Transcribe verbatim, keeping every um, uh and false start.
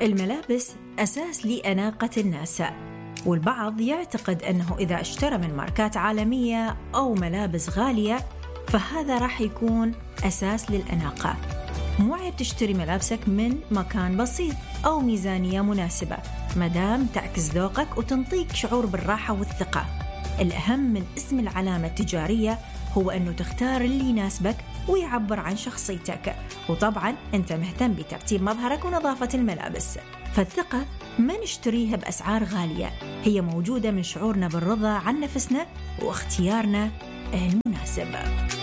الملابس أساس لأناقة الناس، والبعض يعتقد أنه إذا اشترى من ماركات عالمية أو ملابس غالية فهذا راح يكون أساس للأناقة. مو عيب تشتري ملابسك من مكان بسيط أو ميزانية مناسبة مدام تعكس ذوقك وتنطيك شعور بالراحة والثقة. الأهم من اسم العلامة التجارية هو أنه تختار اللي يناسبك ويعبر عن شخصيتك، وطبعاً أنت مهتم بترتيب مظهرك ونظافة الملابس. فالثقة ما نشتريها بأسعار غالية، هي موجودة من شعورنا بالرضا عن نفسنا واختيارنا المناسب.